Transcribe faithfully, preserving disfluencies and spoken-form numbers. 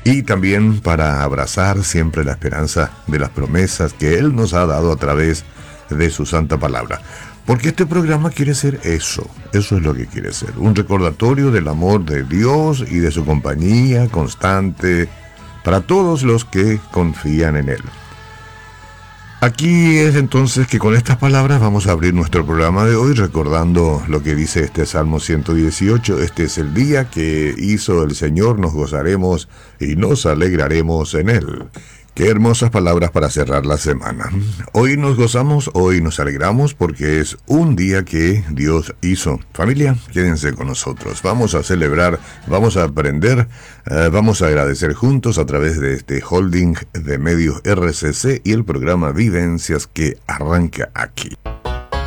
y también para abrazar siempre la esperanza de las promesas que Él nos ha dado a través de su santa palabra. Porque este programa quiere ser eso, eso es lo que quiere ser, un recordatorio del amor de Dios y de su compañía constante para todos los que confían en Él. Aquí es entonces que con estas palabras vamos a abrir nuestro programa de hoy recordando lo que dice este Salmo ciento dieciocho. Este es el día que hizo el Señor, nos gozaremos y nos alegraremos en Él. Qué hermosas palabras para cerrar la semana. Hoy nos gozamos, hoy nos alegramos porque es un día que Dios hizo. Familia, quédense con nosotros. Vamos a celebrar, vamos a aprender, eh, vamos a agradecer juntos a través de este holding de medios R C C y el programa Vivencias que arranca aquí.